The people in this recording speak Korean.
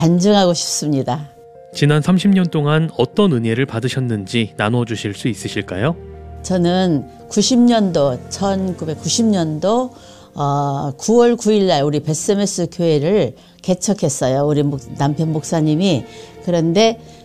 간증하고 싶습니다. 지난 30년 동안 어떤 은혜를 받으셨는지 나눠주실 수 있으실까요? 저는 1990년도 9월 9일 날 우리 베스메스 교회를 개척했어요. 우리 남편 목사님이. 그런데